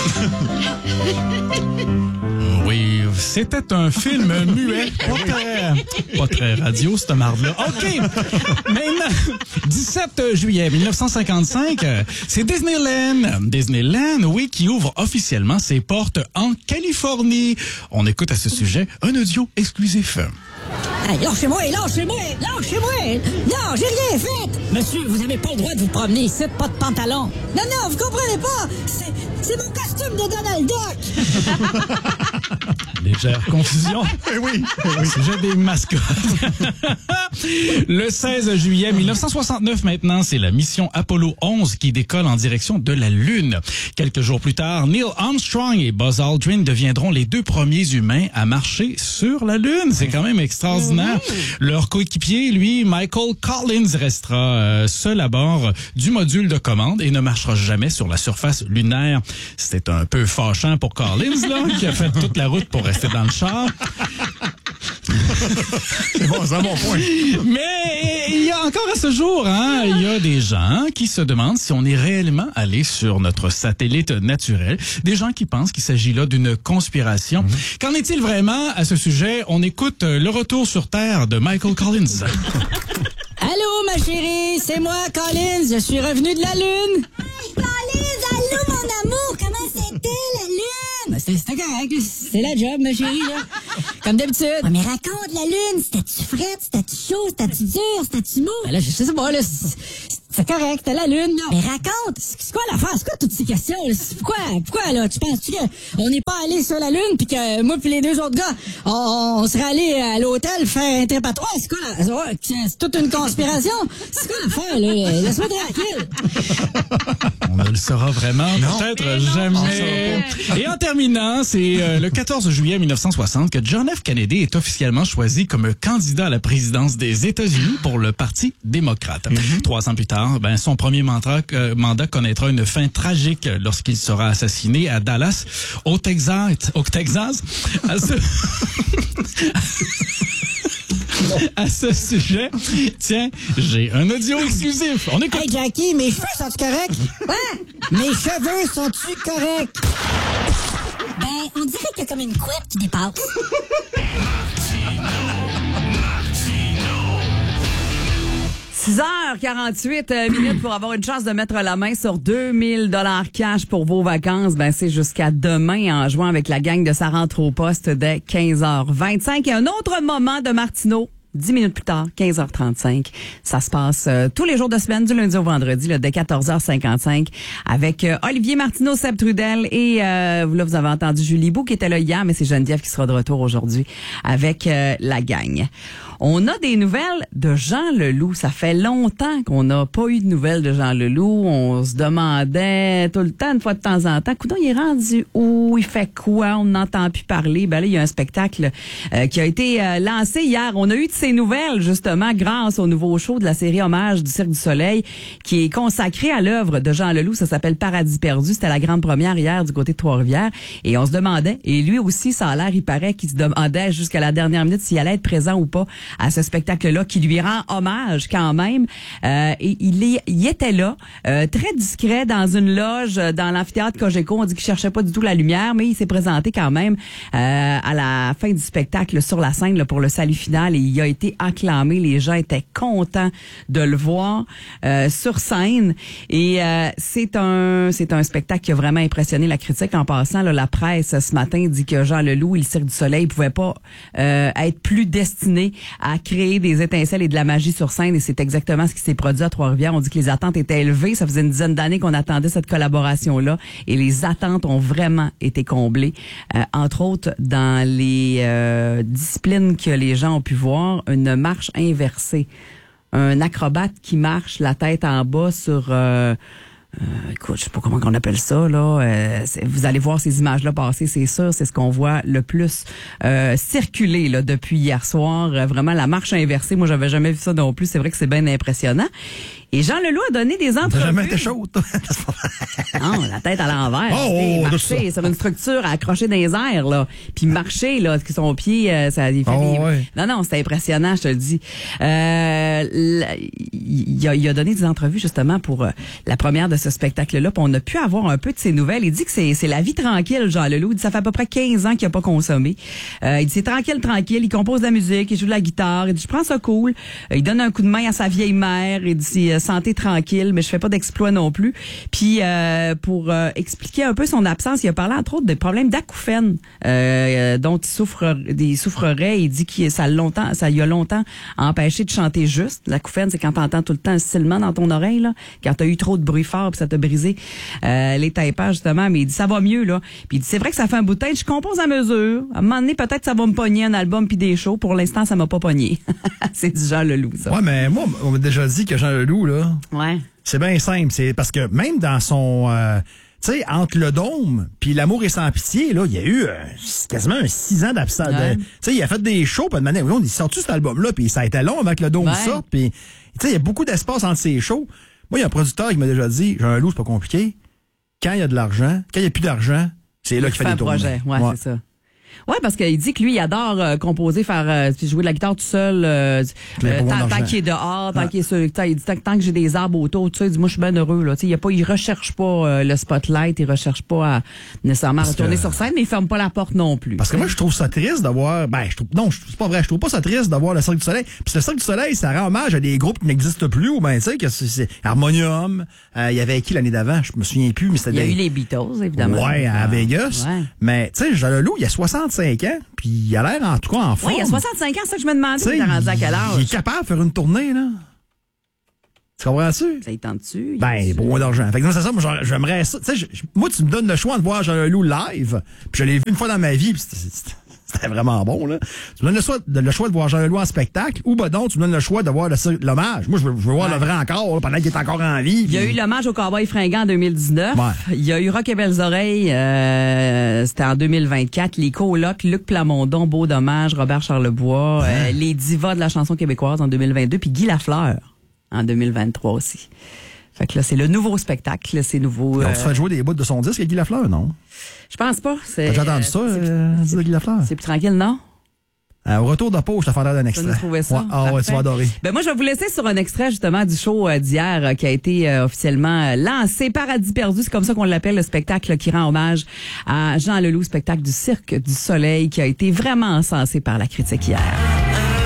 Oui, c'était un film muet, pas très radio, cette marde-là. OK, maintenant, 17 juillet 1955, c'est Disneyland. Disneyland, oui, qui ouvre officiellement ses portes en Californie. On écoute à ce sujet un audio exclusif. Hey, lâchez-moi! Non, j'ai rien fait! Monsieur, vous avez pas le droit de vous promener ici, pas de pantalon. Non, vous comprenez pas! C'est mon costume de Donald Duck! Légère confusion. Oui. Sujet des mascottes. Le 16 juillet 1969 maintenant, c'est la mission Apollo 11 qui décolle en direction de la Lune. Quelques jours plus tard, Neil Armstrong et Buzz Aldrin deviendront les 2 premiers humains à marcher sur la Lune. C'est quand même extraordinaire. Leur coéquipier, lui, Michael Collins, restera seul à bord du module de commande et ne marchera jamais sur la surface lunaire. C'était un peu fâchant pour Collins, là, qui a fait toute la route pour rester dans le char. C'est bon, c'est un bon point. Mais il y a encore à ce jour, il y a des gens qui se demandent si on est réellement allé sur notre satellite naturel. Des gens qui pensent qu'il s'agit là d'une conspiration. Qu'en est-il vraiment à ce sujet? On écoute Le Retour sur Terre de Michael Collins. Allô, ma chérie, c'est moi, Collins, je suis revenu de la Lune. Hey, Collins, allô, mon amour, comment c'était la Lune? C'était correct, c'est la job, ma chérie, là. Comme d'habitude. Ouais, mais raconte la Lune, c'était-tu frette, c'était-tu chaud, c'était-tu dur, c'était-tu mou? Ben là, je sais pas, là, c'est correct, t'as la Lune, là. Mais raconte! C'est quoi l'affaire? C'est quoi toutes ces questions, là? Pourquoi, là? Tu penses-tu qu'on n'est pas allé sur la Lune pis que moi pis les 2 autres gars, on serait allés à l'hôtel faire un trip à 3? C'est quoi, c'est toute une conspiration? C'est quoi l'affaire, là? Laisse-moi tranquille. On ne le saura vraiment, peut-être jamais. Et en terminant, c'est le 14 juillet 1960 que John F. Kennedy est officiellement choisi comme candidat à la présidence des États-Unis pour le Parti démocrate. 3 ans plus tard, son premier mandat connaîtra une fin tragique lorsqu'il sera assassiné à Dallas, au Texas. À ce sujet, tiens, j'ai un audio exclusif. On écoute. Hey, Jackie, mes cheveux sont-tu corrects? Ouais. Mes cheveux sont-tu corrects? Ben, on dirait qu'il y a comme une couette qui dépasse. 6h48 pour avoir une chance de mettre la main sur 2000 $ cash pour vos vacances. C'est jusqu'à demain en jouant avec la gang de Ça rentre au poste dès 15h25. Et un autre moment de Martineau. 10 minutes plus tard, 15h35. Ça se passe tous les jours de semaine, du lundi au vendredi, là, dès 14h55, avec Olivier Martineau, Seb Trudel et là, vous avez entendu Julie Bou qui était là hier, mais c'est Geneviève qui sera de retour aujourd'hui avec la gang. On a des nouvelles de Jean Leloup. Ça fait longtemps qu'on n'a pas eu de nouvelles de Jean Leloup. On se demandait tout le temps, une fois de temps en temps, coudonc, il est rendu où? Il fait quoi? On n'entend plus parler. Là, il y a un spectacle qui a été lancé hier. On a eu de ces nouvelles, justement, grâce au nouveau show de la série Hommage du Cirque du Soleil, qui est consacré à l'œuvre de Jean Leloup. Ça s'appelle Paradis perdu. C'était la grande première hier du côté de Trois-Rivières. Et on se demandait, et lui aussi, ça a l'air, il paraît qu'il se demandait jusqu'à la dernière minute s'il allait être présent ou pas à ce spectacle-là, qui lui rend hommage quand même. Et il était là, très discret, dans une loge, dans l'amphithéâtre Cogeco. On dit qu'il cherchait pas du tout la lumière, mais il s'est présenté quand même à la fin du spectacle sur la scène là, pour le salut final. Et il a été acclamé. Les gens étaient contents de le voir sur scène. Et c'est un spectacle qui a vraiment impressionné la critique. En passant, là, la presse ce matin dit que Jean Leloup et le Cirque du Soleil pouvaient pas être plus destinés à créer des étincelles et de la magie sur scène. Et c'est exactement ce qui s'est produit à Trois-Rivières. On dit que les attentes étaient élevées. Ça faisait une dizaine d'années qu'on attendait cette collaboration-là. Et les attentes ont vraiment été comblées. Entre autres, dans les disciplines que les gens ont pu voir, une marche inversée. Un acrobate qui marche la tête en bas sur... écoute, je sais pas comment on appelle ça, là. Vous allez voir ces images-là passer, c'est sûr. C'est ce qu'on voit le plus circuler là, depuis hier soir. Vraiment, la marche inversée, moi, j'avais jamais vu ça non plus. C'est vrai que c'est bien impressionnant. Et Jean Leloup a donné des T'as entrevues. jamais été chaud, toi. Non, la tête à l'envers. Oh, Marcher sur une structure accrochée dans les airs, là. Puis marcher, là, que son pied, ça il fait des... ouais. Non, c'était impressionnant, je te le dis. Il a donné des entrevues, justement, pour la première de ce spectacle-là. Puis on a pu avoir un peu de ses nouvelles. Il dit que c'est la vie tranquille, Jean Leloup. Il dit ça fait à peu près 15 ans qu'il n'a pas consommé. Il dit c'est tranquille. Il compose de la musique, il joue de la guitare. Il dit je prends ça cool. Il donne un coup de main à sa vieille mère. Il dit santé tranquille, mais je fais pas d'exploit non plus. Puis pour expliquer un peu son absence, il a parlé entre autres des problèmes d'acouphènes dont il souffrerait. Il dit que ça lui a longtemps empêché de chanter juste. L'acouphène, c'est quand t'entends tout le temps un sifflement dans ton oreille, là, quand t'as eu trop de bruit fort puis ça t'a brisé les tympans, justement. Mais il dit ça va mieux, là. Puis il dit c'est vrai que ça fait un bout de temps, je compose à mesure. À un moment donné, peut-être ça va me pogner un album puis des shows. Pour l'instant, ça m'a pas pogné. C'est du Jean Leloup, ça. Ouais, mais moi, on m'a déjà dit que Jean Leloup, là, Ouais. c'est bien simple. C'est parce que même dans son... tu sais, entre le Dôme puis L'amour et sans pitié, là, il y a eu quasiment 6 ans d'absence. Ouais. Tu sais, il a fait des shows, puis de manière, on est sorti cet album-là, puis ça a été long avant que le Dôme sorte, puis tu sais, il y a beaucoup d'espace entre ces shows. Moi, il y a un producteur qui m'a déjà dit, Jean Leloup, c'est pas compliqué. Quand il y a de l'argent, quand il n'y a plus d'argent, c'est là qu'il fait des tournées. Projet. Ouais, c'est ça. Ouais, parce qu'il dit que lui, il adore composer, faire jouer de la guitare tout seul, tant qu'il est dehors, tant qu'il est sur, il dit tant que j'ai des arbres autour, tu sais, il dit moi je suis bien heureux là, tu sais, il recherche pas le spotlight, il recherche pas à nécessairement retourner sur scène, mais il ferme pas la porte non plus. Parce que moi je trouve ça triste d'avoir, c'est pas vrai, je trouve pas ça triste d'avoir le Cirque du Soleil. Puis le Cirque du Soleil, ça rend hommage à des groupes qui n'existent plus, ou ben tu sais que c'est Harmonium, il y avait qui l'année d'avant, je me souviens plus, mais c'était il y a eu les Beatles évidemment. Ouais, à Vegas. Ouais. Mais tu sais, Jean Leloup, il y a 65 ans, puis il a l'air en tout cas en forme. Oui, il y a 65 ans, c'est ça que je me demandais, il est rendu à quel âge? Il est capable de faire une tournée, là. Tu comprends-tu? Ça y tente-tu? Ben, pour moins d'argent. Fait que c'est ça, moi, j'aimerais ça. Tu sais, moi, tu me donnes le choix de voir Jean Leloup live, puis je l'ai vu une fois dans ma vie, puis c'était vraiment bon, là. Tu me donnes le choix de voir Jean Leloup en spectacle, ou ben donc, tu me donnes le choix de voir l'hommage. Moi, je veux voir le vrai encore, là, pendant qu'il est encore en vie. Il y a eu l'hommage au Cowboy fringant en 2019. Ouais. Il y a eu Rock et Belles Oreilles, c'était en 2024. Les colocs, Luc Plamondon, Beau Dommage, Robert Charlebois, les divas de la chanson québécoise en 2022, puis Guy Lafleur en 2023 aussi. Fait que là, c'est le nouveau spectacle, c'est nouveau. On se fait jouer des bouts de son disque avec Guy Lafleur, non? Je pense pas. T'as déjà entendu ça, de Guy Lafleur? C'est plus tranquille, non? Au retour de pause, je te ferai d'un extrait. Tu trouvé ça? Ouais, tu vas adorer. Ben moi, je vais vous laisser sur un extrait justement du show d'hier qui a été officiellement lancé. Paradis perdu, c'est comme ça qu'on l'appelle, le spectacle qui rend hommage à Jean Leloup, spectacle du Cirque du Soleil qui a été vraiment encensé par la critique hier.